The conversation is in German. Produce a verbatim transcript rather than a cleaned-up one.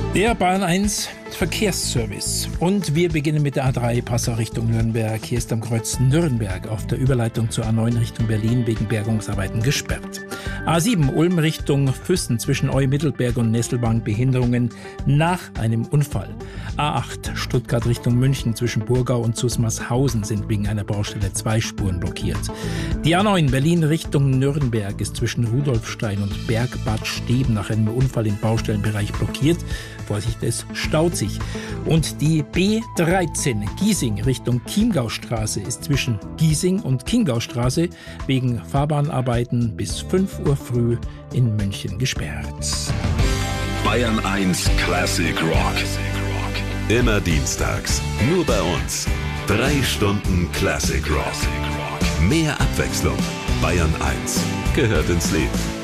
Der Bahn eins Verkehrsservice. Und wir beginnen mit der A drei Passau Richtung Nürnberg. Hier ist am Kreuz Nürnberg auf der Überleitung zur A neun Richtung Berlin wegen Bergungsarbeiten gesperrt. A sieben Ulm Richtung Füssen zwischen Eu-Mittelberg und Nesselbank Behinderungen nach einem Unfall. A acht Stuttgart Richtung München zwischen Burgau und Zusmarshausen sind wegen einer Baustelle zwei Spuren blockiert. Die A neun Berlin Richtung Nürnberg ist zwischen Rudolfstein und Bergbad Steben nach einem Unfall im Baustellenbereich blockiert. Vorsicht, es staut sich. Und die B dreizehn Giesing Richtung Chiemgaustraße ist zwischen Giesing und Chiemgaustraße wegen Fahrbahnarbeiten bis fünf Uhr früh in München gesperrt. Bayern eins Classic Rock. Immer dienstags, nur bei uns. Drei Stunden Classic Rock. Mehr Abwechslung. Bayern eins gehört ins Leben.